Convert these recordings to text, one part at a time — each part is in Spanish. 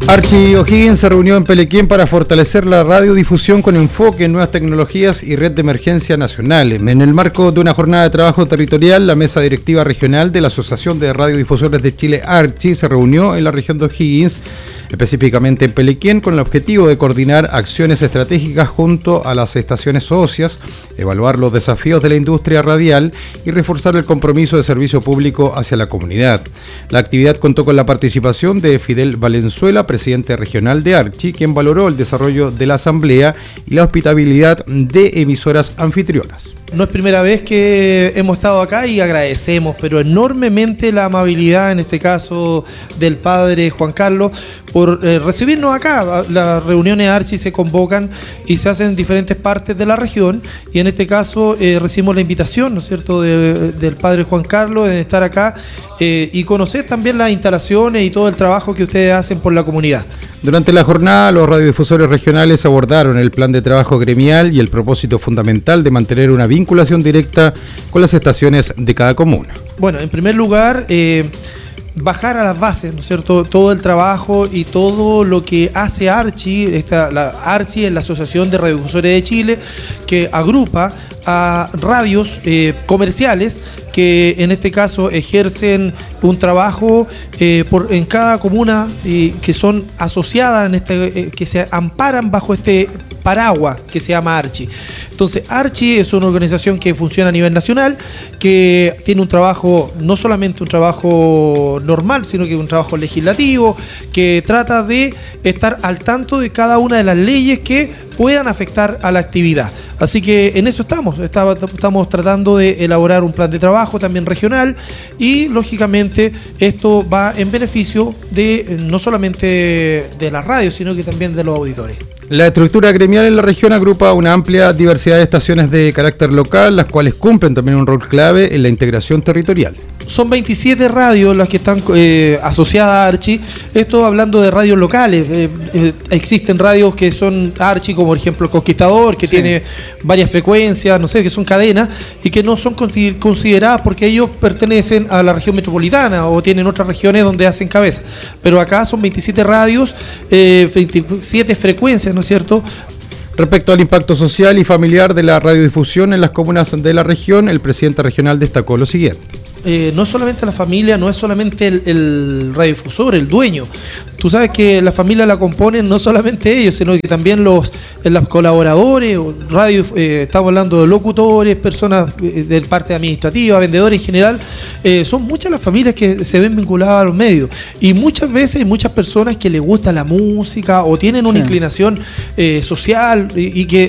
Archie O'Higgins se reunió en Pelequén para fortalecer la radiodifusión con enfoque en nuevas tecnologías y red de emergencia nacional. En el marco de una jornada de trabajo territorial, la mesa directiva regional de la Asociación de Radiodifusores de Chile, Archie, se reunió en la región de O'Higgins, específicamente en Pelequén, con el objetivo de coordinar acciones estratégicas junto a las estaciones socias, evaluar los desafíos de la industria radial y reforzar el compromiso de servicio público hacia la comunidad. La actividad contó con la participación de Fidel Valenzuela, presidente regional de Archie, quien valoró el desarrollo de la asamblea y la hospitalidad de emisoras anfitrionas. No es primera vez que hemos estado acá y agradecemos, pero enormemente la amabilidad, en este caso del padre Juan Carlos, por recibirnos acá. Las reuniones Archie se convocan y se hacen en diferentes partes de la región, y en este caso recibimos la invitación, ¿no es cierto?, del padre Juan Carlos de estar acá y conocer también las instalaciones y todo el trabajo que ustedes hacen por la comunidad. Durante la jornada, los radiodifusores regionales abordaron el plan de trabajo gremial y el propósito fundamental de mantener una vinculación directa con las estaciones de cada comuna. Bueno, en primer lugar, bajar a las bases, ¿no es cierto?, todo el trabajo y todo lo que hace Archie. Archie es la Asociación de Radiodifusores de Chile, que agrupa a radios comerciales que en este caso ejercen un trabajo en cada comuna que son asociadas, que se amparan bajo este paraguas que se llama Archie. Entonces, Archie es una organización que funciona a nivel nacional, que tiene un trabajo, no solamente un trabajo normal, sino que un trabajo legislativo, que trata de estar al tanto de cada una de las leyes que puedan afectar a la actividad. Así que en eso estamos tratando de elaborar un plan de trabajo también regional, y lógicamente esto va en beneficio de no solamente de la radio, sino que también de los auditores. La estructura gremial en la región agrupa una amplia diversidad de estaciones de carácter local, las cuales cumplen también un rol clave en la integración territorial. Son 27 radios las que están asociadas a Archie. Esto hablando de radios locales. Existen radios que son Archie, como por ejemplo el Conquistador, que tiene varias frecuencias, no sé, que son cadenas y que no son consideradas porque ellos pertenecen a la región metropolitana o tienen otras regiones donde hacen cabeza. Pero acá son 27 radios, 27 frecuencias, ¿no es cierto? Respecto al impacto social y familiar de la radiodifusión en las comunas de la región, el presidente regional destacó lo siguiente. No solamente la familia, no es solamente el radiodifusor, el dueño. Tú sabes que la familia la componen no solamente ellos, sino que también los colaboradores, estamos hablando de locutores, personas de parte administrativa, vendedores en general. Son muchas las familias que se ven vinculadas a los medios, y muchas veces hay muchas personas que les gusta la música o tienen una inclinación social y que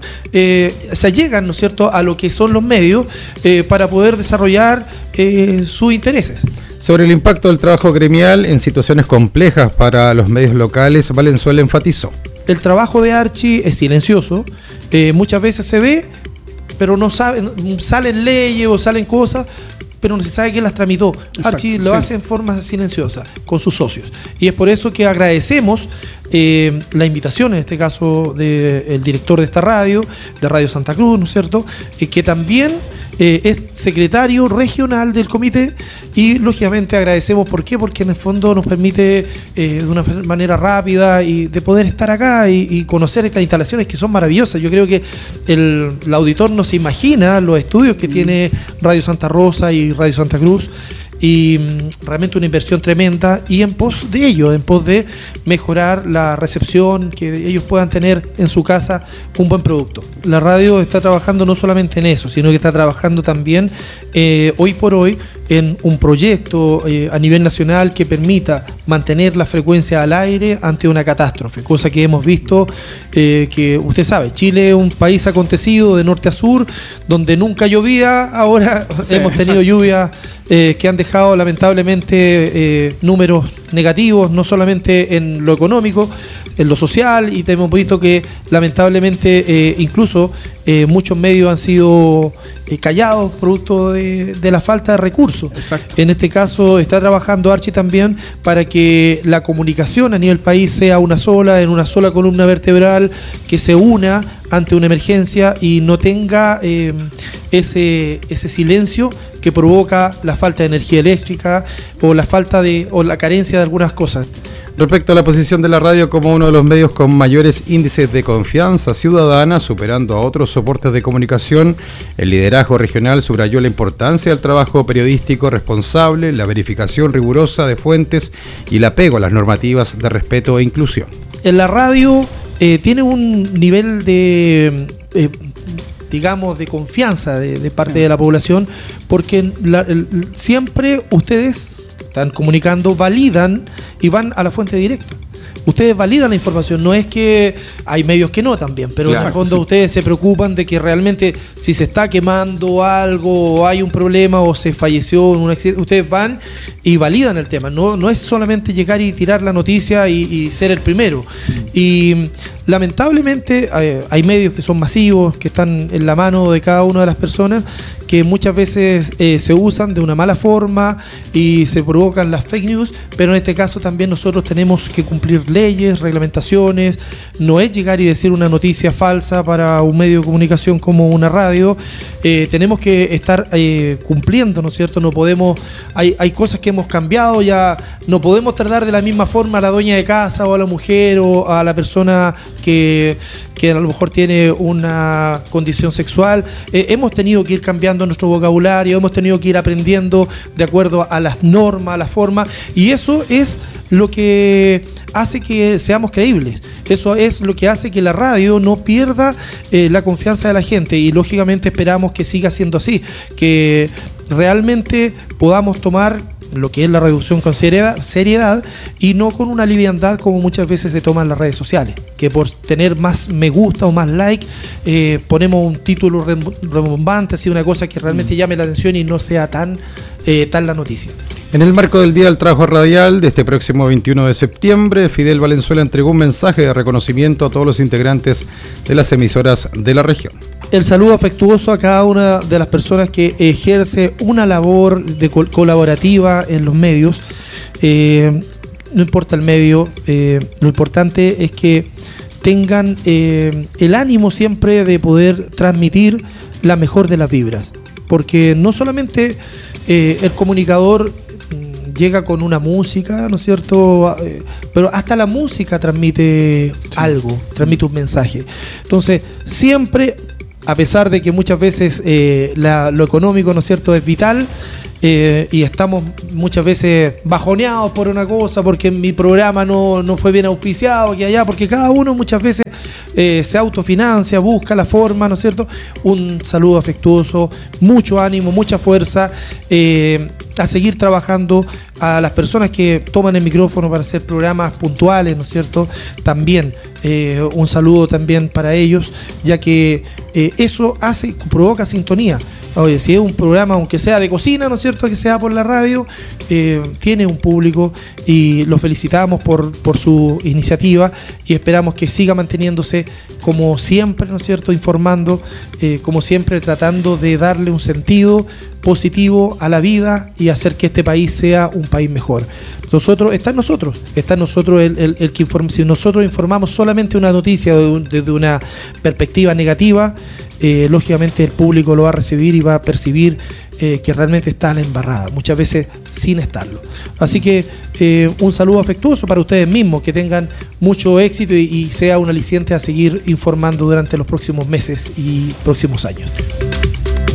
se allegan, ¿no es cierto?, a lo que son los medios para poder desarrollar sus intereses. Sobre el impacto del trabajo gremial en situaciones complejas para los medios locales, Valenzuela enfatizó. El trabajo de Archie es silencioso, muchas veces se ve, pero no salen leyes o salen cosas, pero no se sabe quién las tramitó. Exacto, Archie lo hace en forma silenciosa con sus socios, y es por eso que agradecemos la invitación, en este caso del director de esta radio, de Radio Santa Cruz, ¿no es cierto?, que también es secretario regional del comité, y lógicamente agradecemos. ¿Por qué? Porque en el fondo nos permite de una manera rápida y de poder estar acá y conocer estas instalaciones que son maravillosas. Yo creo que el auditor no se imagina los estudios que tiene Radio Santa Rosa y Radio Santa Cruz, y realmente una inversión tremenda, y en pos de ello, en pos de mejorar la recepción, que ellos puedan tener en su casa un buen producto. La radio está trabajando no solamente en eso, sino que está trabajando también hoy por hoy en un proyecto a nivel nacional que permita mantener la frecuencia al aire ante una catástrofe, cosa que hemos visto que usted sabe, Chile es un país acontecido de norte a sur, donde nunca llovía. Ahora hemos tenido lluvias que han dejado lamentablemente números negativos, no solamente en lo económico, en lo social, y hemos visto que lamentablemente incluso muchos medios han sido callados producto de la falta de recursos. Exacto. En este caso está trabajando Archie también para que la comunicación a nivel país sea una sola, en una sola columna vertebral, que se una ante una emergencia y no tenga ese silencio que provoca la falta de energía eléctrica o la carencia de algunas cosas. Respecto a la posición de la radio como uno de los medios con mayores índices de confianza ciudadana, superando a otros soportes de comunicación, el liderazgo regional subrayó la importancia del trabajo periodístico responsable, la verificación rigurosa de fuentes y el apego a las normativas de respeto e inclusión. En la radio tiene un nivel de... digamos, de confianza de parte de la población, porque siempre ustedes están comunicando, validan y van a la fuente directa. Ustedes validan la información, no es que hay medios que no también, pero en el fondo ustedes se preocupan de que realmente si se está quemando algo, o hay un problema, o se falleció en un accidente, ustedes van y validan el tema. No es solamente llegar y tirar la noticia y ser el primero. Y lamentablemente hay medios que son masivos, que están en la mano de cada una de las personas, que muchas veces se usan de una mala forma y se provocan las fake news, pero en este caso también nosotros tenemos que cumplir leyes, reglamentaciones. No es llegar y decir una noticia falsa para un medio de comunicación como una radio. Tenemos que estar cumpliendo, ¿no es cierto? No podemos, hay cosas que hemos cambiado, ya no podemos tratar de la misma forma a la dueña de casa o a la mujer o a la persona que a lo mejor tiene una condición sexual. Hemos tenido que ir cambiando nuestro vocabulario, hemos tenido que ir aprendiendo de acuerdo a las normas, a la forma, y eso es lo que hace que seamos creíbles. Eso es lo que hace que la radio no pierda la confianza de la gente, y lógicamente esperamos que siga siendo así, que realmente podamos tomar lo que es la reducción con seriedad y no con una liviandad como muchas veces se toma en las redes sociales, que por tener más me gusta o más like ponemos un título rimbombante, así una cosa que realmente llame la atención y no sea tan la noticia. En el marco del Día del Trabajo Radial de este próximo 21 de septiembre, Fidel Valenzuela entregó un mensaje de reconocimiento a todos los integrantes de las emisoras de la región. El saludo afectuoso a cada una de las personas que ejerce una labor colaborativa en los medios. No importa el medio, lo importante es que tengan el ánimo siempre de poder transmitir la mejor de las vibras, porque no solamente el comunicador llega con una música, ¿no es cierto? Pero hasta la música transmite algo, transmite un mensaje. Entonces, siempre, a pesar de que muchas veces lo económico, ¿no es cierto?, es vital, y estamos muchas veces bajoneados por una cosa, porque mi programa no fue bien auspiciado aquí allá, porque cada uno muchas veces se autofinancia, busca la forma, ¿no es cierto? Un saludo afectuoso, mucho ánimo, mucha fuerza, a seguir trabajando. A las personas que toman el micrófono para hacer programas puntuales, ¿no es cierto? También un saludo también para ellos, ya que eso provoca sintonía. Oye, si es un programa, aunque sea de cocina, ¿no es cierto?, que sea por la radio, tiene un público, y lo felicitamos por su iniciativa, y esperamos que siga manteniéndose como siempre, ¿no es cierto?, informando, como siempre tratando de darle un sentido positivo a la vida y hacer que este país sea un país mejor. Está en nosotros el que informa. Si nosotros informamos solamente una noticia desde una perspectiva negativa, lógicamente el público lo va a recibir y va a percibir que realmente está a la embarrada, muchas veces sin estarlo. Así que un saludo afectuoso para ustedes mismos, que tengan mucho éxito y sea un aliciente a seguir informando durante los próximos meses y próximos años.